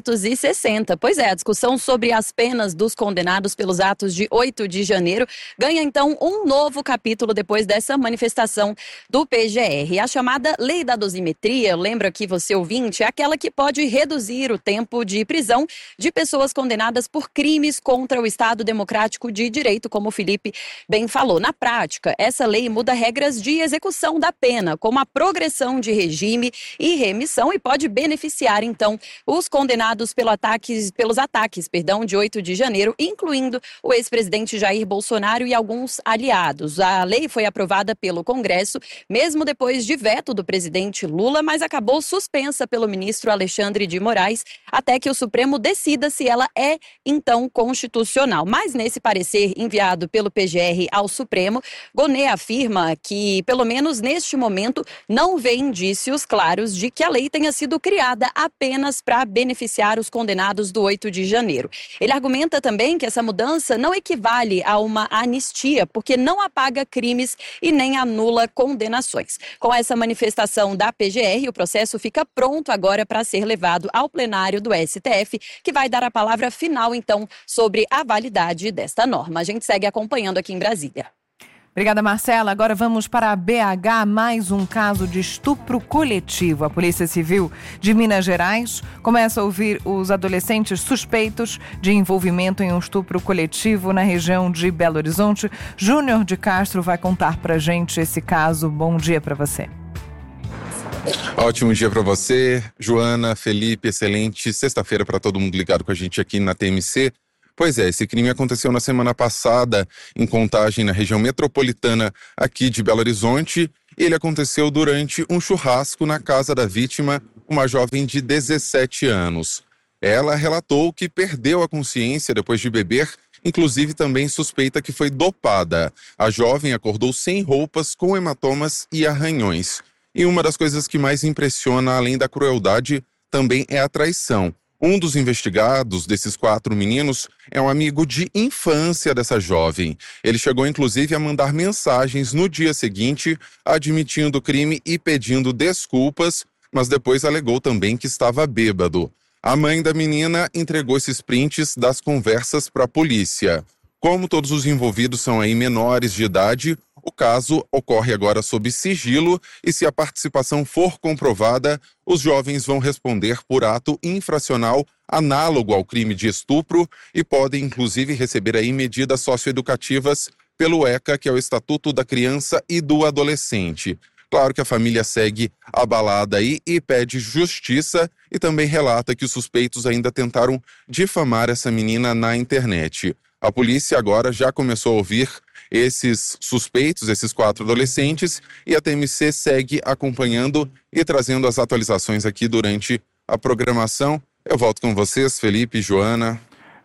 360. Pois é, a discussão sobre as penas dos condenados pelos atos de 8 de janeiro ganha então um novo capítulo depois dessa manifestação do PGR. A chamada lei da dosimetria, lembra aqui você, ouvinte, é aquela que pode reduzir o tempo de prisão de pessoas condenadas por crimes contra o Estado Democrático de Direito, como o Felipe bem falou. Na prática, essa lei muda regras de execução da pena, como a progressão de regime e remissão, e pode beneficiar, então, os condenados pelos ataques de 8 de janeiro, incluindo o ex-presidente Jair Bolsonaro e alguns aliados. A lei foi aprovada pelo Congresso, mesmo depois de veto do presidente Lula, mas acabou suspensa pelo ministro Alexandre de Moraes, até que o Supremo decida se ela é, então, constitucional. Mas nesse parecer enviado pelo PGR ao Supremo, Gonê afirma que, pelo menos neste momento, não vê indícios claros de que a lei tenha sido criada apenas para beneficiar os condenados do 8 de janeiro. Ele argumenta também que essa mudança não equivale a uma anistia, porque não apaga crimes e nem anula condenações. Com essa manifestação da PGR, o processo fica pronto agora para ser levado ao plenário do STF, que vai dar a palavra final, então, sobre a validade desta norma. A gente segue acompanhando aqui em Brasília. Obrigada, Marcela. Agora vamos para BH, mais um caso de estupro coletivo. A Polícia Civil de Minas Gerais começa a ouvir os adolescentes suspeitos de envolvimento em um estupro coletivo na região de Belo Horizonte. Júnior de Castro vai contar pra gente esse caso. Bom dia para você. Ótimo dia para você, Joana, Felipe, excelente sexta-feira para todo mundo ligado com a gente aqui na TMC. Pois é, esse crime aconteceu na semana passada em Contagem, na região metropolitana aqui de Belo Horizonte. Ele aconteceu durante um churrasco na casa da vítima, uma jovem de 17 anos. Ela relatou que perdeu a consciência depois de beber, inclusive também suspeita que foi dopada. A jovem acordou sem roupas, com hematomas e arranhões. E uma das coisas que mais impressiona, além da crueldade, também é a traição. Um dos investigados desses 4 meninos é um amigo de infância dessa jovem. Ele chegou inclusive a mandar mensagens no dia seguinte, admitindo o crime e pedindo desculpas, mas depois alegou também que estava bêbado. A mãe da menina entregou esses prints das conversas para a polícia. Como todos os envolvidos são aí menores de idade, o caso ocorre agora sob sigilo e, se a participação for comprovada, os jovens vão responder por ato infracional análogo ao crime de estupro e podem, inclusive, receber aí medidas socioeducativas pelo ECA, que é o Estatuto da Criança e do Adolescente. Claro que a família segue abalada aí e pede justiça e também relata que os suspeitos ainda tentaram difamar essa menina na internet. A polícia agora já começou a ouvir esses suspeitos, esses 4 adolescentes, e a TMC segue acompanhando e trazendo as atualizações aqui durante a programação. Eu volto com vocês, Felipe e Joana.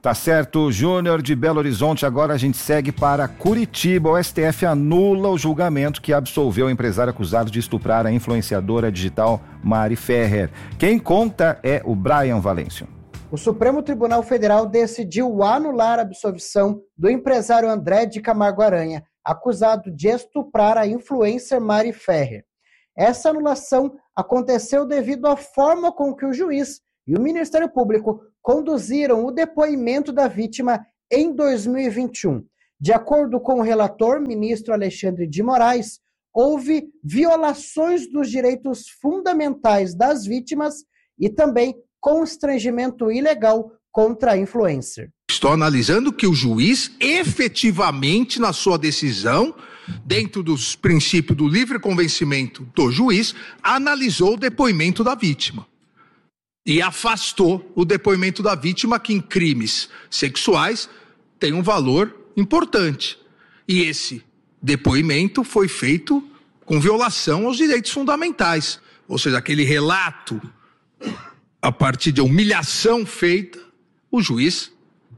Tá certo, Júnior de Belo Horizonte. Agora a gente segue para Curitiba. O STF anula o julgamento que absolveu o empresário acusado de estuprar a influenciadora digital Mari Ferrer. Quem conta é o Brian Valêncio. O Supremo Tribunal Federal decidiu anular a absolvição do empresário André de Camargo Aranha, acusado de estuprar a influencer Mari Ferrer. Essa anulação aconteceu devido à forma com que o juiz e o Ministério Público conduziram o depoimento da vítima em 2021. De acordo com o relator, ministro Alexandre de Moraes, houve violações dos direitos fundamentais das vítimas e também constrangimento ilegal contra a influencer. Estou analisando que o juiz, efetivamente, na sua decisão, dentro dos princípios do livre convencimento do juiz, analisou o depoimento da vítima. E afastou o depoimento da vítima, que em crimes sexuais tem um valor importante. E esse depoimento foi feito com violação aos direitos fundamentais. Ou seja, aquele relato, a partir de humilhação feita, o juiz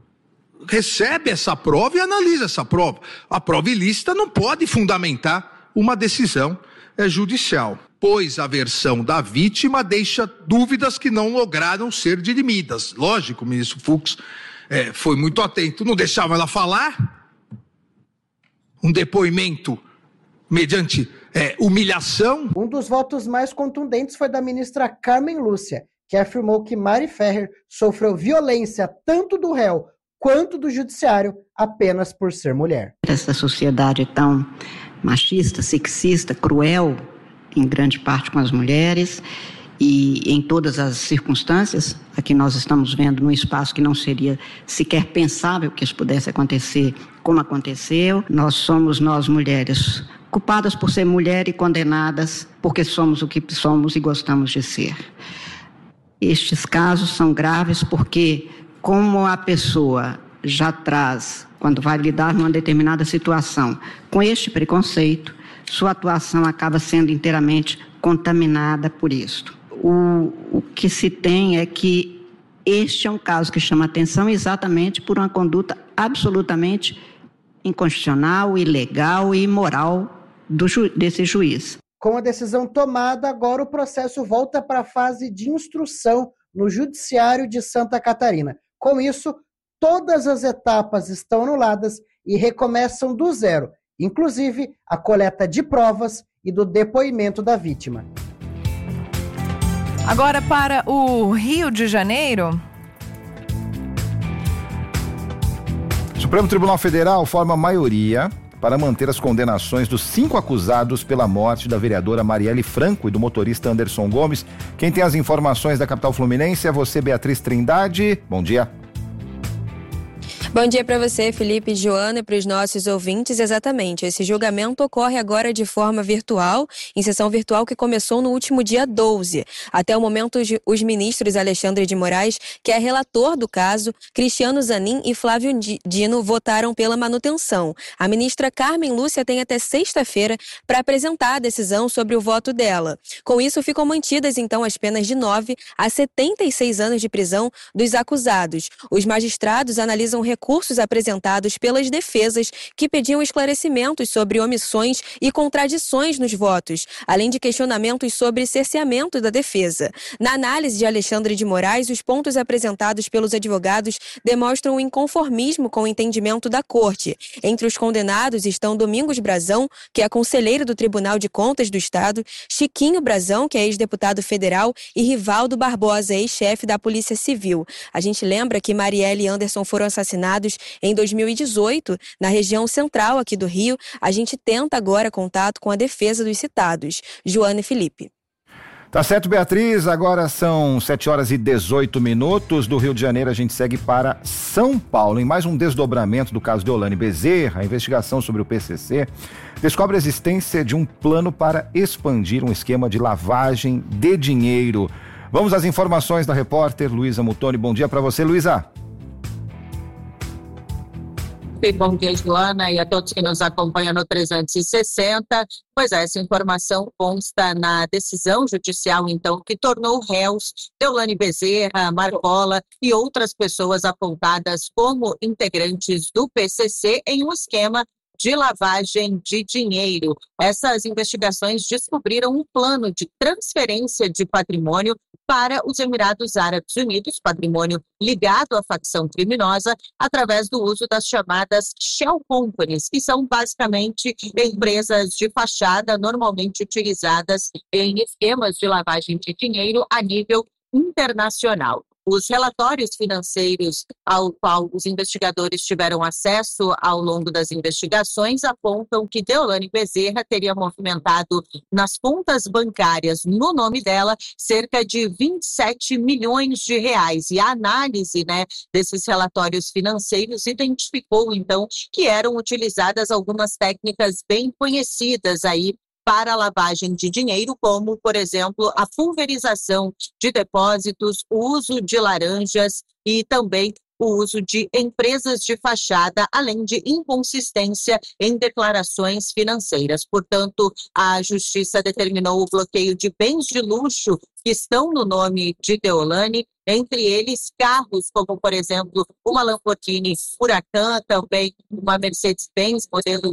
recebe essa prova e analisa essa prova. A prova ilícita não pode fundamentar uma decisão judicial, pois a versão da vítima deixa dúvidas que não lograram ser dirimidas. Lógico, o ministro Fux foi muito atento, não deixava ela falar. Um depoimento mediante humilhação. Um dos votos mais contundentes foi da ministra Carmen Lúcia, que afirmou que Mari Ferrer sofreu violência tanto do réu quanto do judiciário apenas por ser mulher. Essa sociedade tão machista, sexista, cruel, em grande parte com as mulheres, e em todas as circunstâncias, aqui nós estamos vendo num espaço que não seria sequer pensável que isso pudesse acontecer como aconteceu. Nós somos, nós mulheres, culpadas por ser mulher e condenadas porque somos o que somos e gostamos de ser. Estes casos são graves porque, como a pessoa já traz, quando vai lidar numa determinada situação, com este preconceito, sua atuação acaba sendo inteiramente contaminada por isto. O que se tem é que este é um caso que chama atenção exatamente por uma conduta absolutamente inconstitucional, ilegal e imoral desse juiz. Com a decisão tomada, agora o processo volta para a fase de instrução no Judiciário de Santa Catarina. Com isso, todas as etapas estão anuladas e recomeçam do zero, inclusive a coleta de provas e do depoimento da vítima. Agora para o Rio de Janeiro. O Supremo Tribunal Federal forma maioria para manter as condenações dos 5 acusados pela morte da vereadora Marielle Franco e do motorista Anderson Gomes. Quem tem as informações da capital fluminense é você, Beatriz Trindade. Bom dia. Bom dia para você, Felipe e Joana, e para os nossos ouvintes. Exatamente, esse julgamento ocorre agora de forma virtual, em sessão virtual que começou no último dia 12. Até o momento, os ministros Alexandre de Moraes, que é relator do caso, Cristiano Zanin e Flávio Dino votaram pela manutenção. A ministra Carmen Lúcia tem até sexta-feira para apresentar a decisão sobre o voto dela. Com isso, ficam mantidas, então, as penas de 9 a 76 anos de prisão dos acusados. Os magistrados analisam recursos apresentados pelas defesas que pediam esclarecimentos sobre omissões e contradições nos votos, além de questionamentos sobre cerceamento da defesa. Na análise de Alexandre de Moraes, os pontos apresentados pelos advogados demonstram um inconformismo com o entendimento da corte. Entre os condenados estão Domingos Brazão, que é conselheiro do Tribunal de Contas do Estado, Chiquinho Brazão, que é ex-deputado federal, e Rivaldo Barbosa, ex-chefe da Polícia Civil. A gente lembra que Marielle e Anderson foram assassinados em 2018, na região central aqui do Rio. A gente tenta agora contato com a defesa dos citados. Joana e Felipe. Tá certo, Beatriz. Agora são 7h18. Do Rio de Janeiro a gente segue para São Paulo. Em mais um desdobramento do caso de Deolane Bezerra, a investigação sobre o PCC descobre a existência de um plano para expandir um esquema de lavagem de dinheiro. Vamos às informações da repórter Luísa Mutoni. Bom dia para você, Luísa. Felipe, bom dia, Joana, e a todos que nos acompanham no 360. Pois é, essa informação consta na decisão judicial, então, que tornou réus Deolane Bezerra, Marcola e outras pessoas apontadas como integrantes do PCC em um esquema de lavagem de dinheiro. Essas investigações descobriram um plano de transferência de patrimônio para os Emirados Árabes Unidos, patrimônio ligado à facção criminosa, através do uso das chamadas Shell Companies, que são basicamente empresas de fachada normalmente utilizadas em esquemas de lavagem de dinheiro a nível internacional. Os relatórios financeiros ao qual os investigadores tiveram acesso ao longo das investigações apontam que Deolane Bezerra teria movimentado nas contas bancárias, no nome dela, cerca de 27 milhões de reais. E a análise, desses relatórios financeiros identificou, então, que eram utilizadas algumas técnicas bem conhecidas aí para a lavagem de dinheiro, como, por exemplo, a pulverização de depósitos, o uso de laranjas e também o uso de empresas de fachada, além de inconsistência em declarações financeiras. Portanto, a Justiça determinou o bloqueio de bens de luxo que estão no nome de Deolane, entre eles carros como, por exemplo, uma Lamborghini Huracan, também uma Mercedes-Benz modelo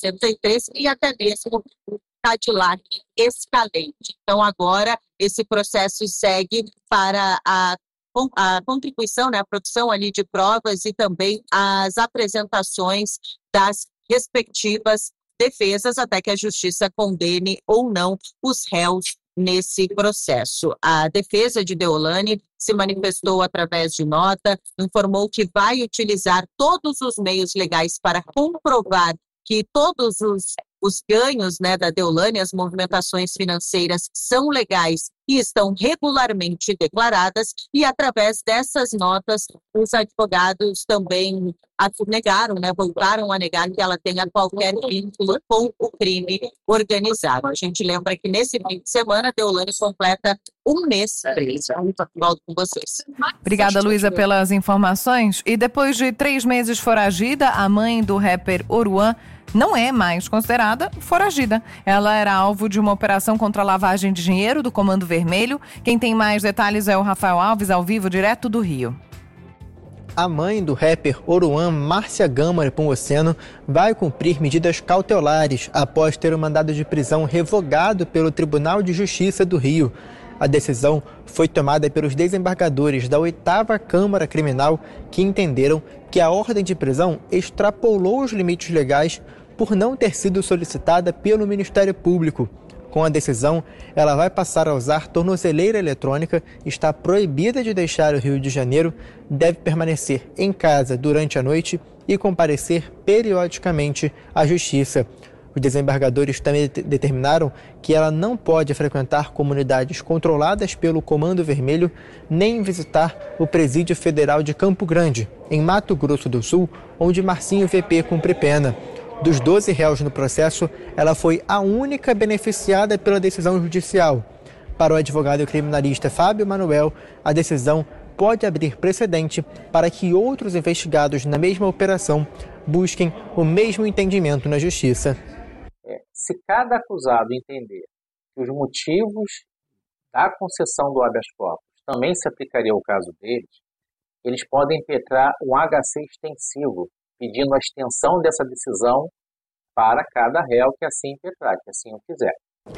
G63 e até mesmo Cadillac Escalade. Então, agora, esse processo segue para a contribuição, a produção ali de provas e também as apresentações das respectivas defesas, até que a Justiça condene ou não os réus nesse processo. A defesa de Deolane se manifestou através de nota, informou que vai utilizar todos os meios legais para comprovar que todos os ganhos da Deolane, as movimentações financeiras são legais e estão regularmente declaradas, e através dessas notas os advogados também negaram, voltaram a negar que ela tenha qualquer vínculo com o crime organizado. A gente lembra que nesse fim de semana Deolane completa um mês presa. Volto com vocês. Obrigada, Luísa, pelas informações. E depois de 3 meses foragida, a mãe do rapper Oruan não é mais considerada foragida. Ela era alvo de uma operação contra a lavagem de dinheiro do Comando Vermelho. Quem tem mais detalhes é o Rafael Alves, ao vivo, direto do Rio. A mãe do rapper Oruan, Márcia Gama Nepomuceno, vai cumprir medidas cautelares após ter o mandado de prisão revogado pelo Tribunal de Justiça do Rio. A decisão foi tomada pelos desembargadores da 8ª Câmara Criminal, que entenderam que a ordem de prisão extrapolou os limites legais por não ter sido solicitada pelo Ministério Público. Com a decisão, ela vai passar a usar tornozeleira eletrônica, está proibida de deixar o Rio de Janeiro, deve permanecer em casa durante a noite e comparecer periodicamente à Justiça. Os desembargadores também determinaram que ela não pode frequentar comunidades controladas pelo Comando Vermelho, nem visitar o Presídio Federal de Campo Grande, em Mato Grosso do Sul, onde Marcinho VP cumpre pena. Dos 12 réus no processo, ela foi a única beneficiada pela decisão judicial. Para o advogado criminalista Fábio Manuel, a decisão pode abrir precedente para que outros investigados na mesma operação busquem o mesmo entendimento na Justiça. Se cada acusado entender que os motivos da concessão do habeas corpus também se aplicaria ao caso deles, eles podem impetrar um HC extensivo, pedindo a extensão dessa decisão para cada réu que assim impetrar, que assim o quiser.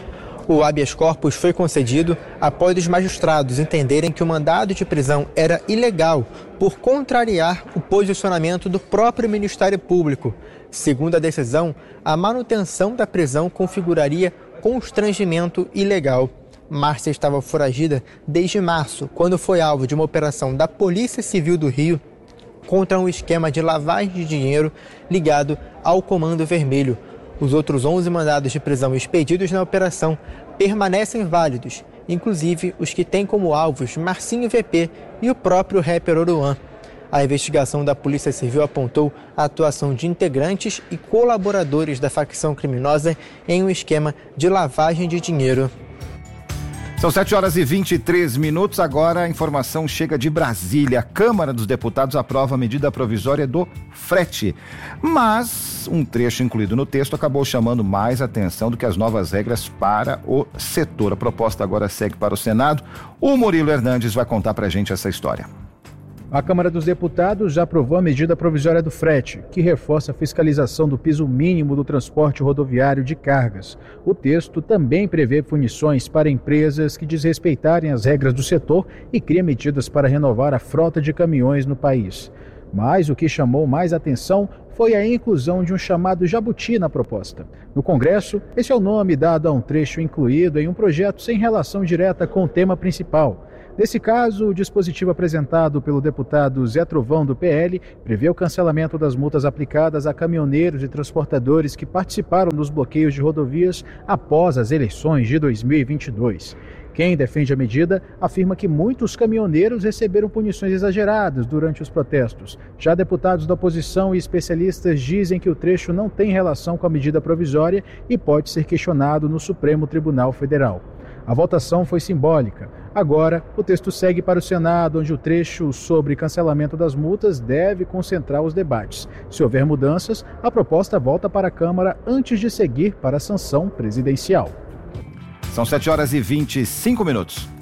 O habeas corpus foi concedido após os magistrados entenderem que o mandado de prisão era ilegal por contrariar o posicionamento do próprio Ministério Público. Segundo a decisão, a manutenção da prisão configuraria constrangimento ilegal. Márcia estava foragida desde março, quando foi alvo de uma operação da Polícia Civil do Rio contra um esquema de lavagem de dinheiro ligado ao Comando Vermelho. Os outros 11 mandados de prisão expedidos na operação permanecem válidos, inclusive os que têm como alvos Marcinho VP e o próprio rapper Oruan. A investigação da Polícia Civil apontou a atuação de integrantes e colaboradores da facção criminosa em um esquema de lavagem de dinheiro. São 7h23. Agora a informação chega de Brasília. A Câmara dos Deputados aprova a medida provisória do frete. Mas um trecho incluído no texto acabou chamando mais atenção do que as novas regras para o setor. A proposta agora segue para o Senado. O Murilo Hernandes vai contar pra gente essa história. A Câmara dos Deputados já aprovou a medida provisória do frete, que reforça a fiscalização do piso mínimo do transporte rodoviário de cargas. O texto também prevê punições para empresas que desrespeitarem as regras do setor e cria medidas para renovar a frota de caminhões no país. Mas o que chamou mais atenção foi a inclusão de um chamado jabuti na proposta. No Congresso, esse é o nome dado a um trecho incluído em um projeto sem relação direta com o tema principal. Nesse caso, o dispositivo apresentado pelo deputado Zé Trovão, do PL, prevê o cancelamento das multas aplicadas a caminhoneiros e transportadores que participaram dos bloqueios de rodovias após as eleições de 2022. Quem defende a medida afirma que muitos caminhoneiros receberam punições exageradas durante os protestos. Já deputados da oposição e especialistas dizem que o trecho não tem relação com a medida provisória e pode ser questionado no Supremo Tribunal Federal. A votação foi simbólica. Agora, o texto segue para o Senado, onde o trecho sobre cancelamento das multas deve concentrar os debates. Se houver mudanças, a proposta volta para a Câmara antes de seguir para a sanção presidencial. São 7h25.